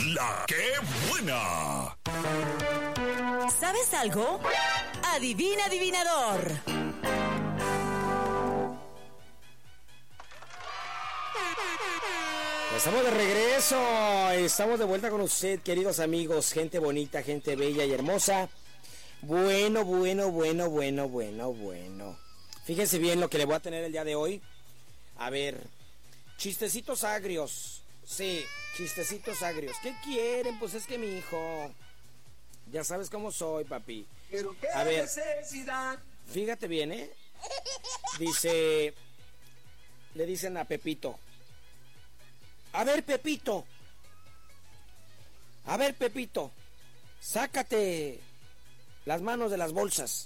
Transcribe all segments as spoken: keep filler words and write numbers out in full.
La que buena. ¿Sabes algo? Adivina, adivinador. Estamos de regreso, estamos de vuelta con usted, queridos amigos, gente bonita, gente bella y hermosa. Bueno, bueno, bueno, bueno, bueno, bueno. Fíjense bien lo que le voy a tener el día de hoy. A ver, chistecitos agrios. Sí, chistecitos agrios. ¿Qué quieren? Pues es que mi hijo... Ya sabes cómo soy, papi. Pero qué a ver, necesidad. Fíjate bien, ¿eh? Dice... Le dicen a Pepito. A ver, Pepito. A ver, Pepito. Sácate las manos de las bolsas.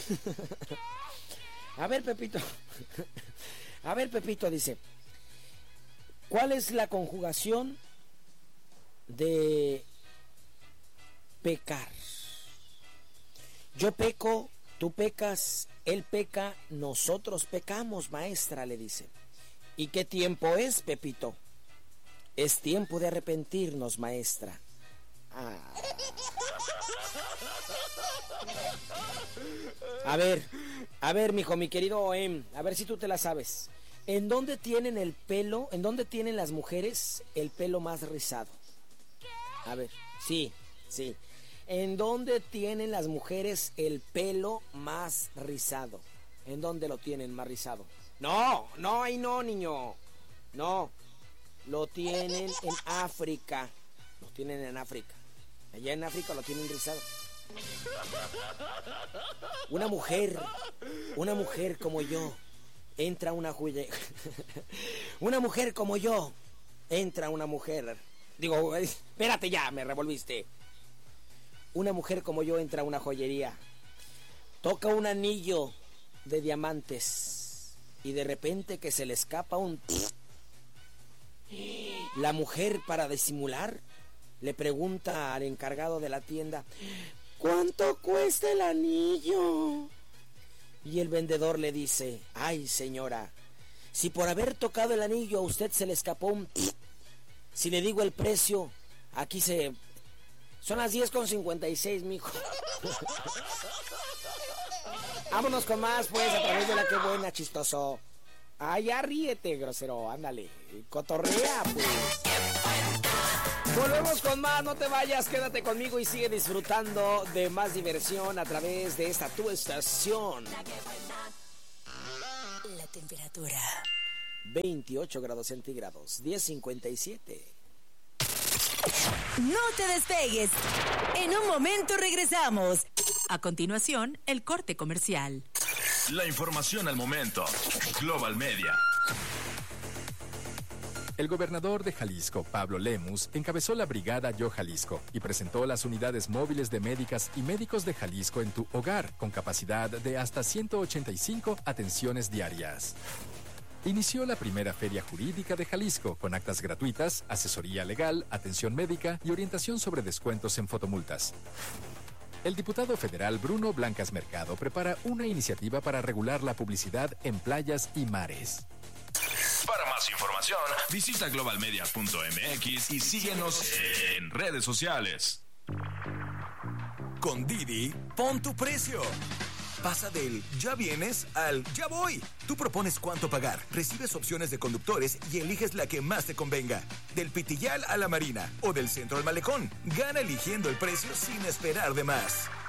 A ver, Pepito. A ver, Pepito, dice. ¿Cuál es la conjugación de pecar? Yo peco, tú pecas, él peca, nosotros pecamos, maestra, le dice. ¿Y qué tiempo es, Pepito? Es tiempo de arrepentirnos, maestra. Ah. A ver, a ver, mijo, mi querido Em, a ver si tú te la sabes. ¿En dónde tienen el pelo, en dónde tienen las mujeres el pelo más rizado? A ver, sí, sí. ¿En dónde tienen las mujeres el pelo más rizado? ¿En dónde lo tienen más rizado? No, no, ahí no, niño. No, lo tienen en África. Lo tienen en África. Allá en África lo tienen rizado. Una mujer, una mujer como yo, entra una joyería. Una mujer como yo, entra una mujer. Digo, espérate ya, me revolviste. Una mujer como yo entra a una joyería, toca un anillo de diamantes y de repente que se le escapa un... La mujer, para disimular, le pregunta al encargado de la tienda: ¿cuánto cuesta el anillo? Y el vendedor le dice: ay, señora, si por haber tocado el anillo a usted se le escapó un... Si le digo el precio, aquí se... Son las diez con cincuenta y seis, mijo. Vámonos con más, pues, a través de la que buena, chistoso. Ay, ya ríete, grosero, ándale. Cotorrea, pues. Volvemos con más, no te vayas, quédate conmigo y sigue disfrutando de más diversión a través de esta tu estación. La temperatura. veintiocho grados centígrados, diez cincuenta y siete. No te despegues. En un momento regresamos. A continuación, el corte comercial. La información al momento. Global Media. El gobernador de Jalisco, Pablo Lemus, encabezó la brigada Yo Jalisco y presentó las unidades móviles de médicas y médicos de Jalisco en tu hogar, con capacidad de hasta ciento ochenta y cinco atenciones diarias. Inició la primera feria jurídica de Jalisco, con actas gratuitas, asesoría legal, atención médica y orientación sobre descuentos en fotomultas. El diputado federal Bruno Blancas Mercado prepara una iniciativa para regular la publicidad en playas y mares. Para más información, visita global media punto m x y síguenos en redes sociales. Con Didi, pon tu precio. Pasa del ya vienes al ya voy. Tú propones cuánto pagar, recibes opciones de conductores y eliges la que más te convenga. Del Pitillal a la Marina o del centro al Malecón. Gana eligiendo el precio sin esperar de más.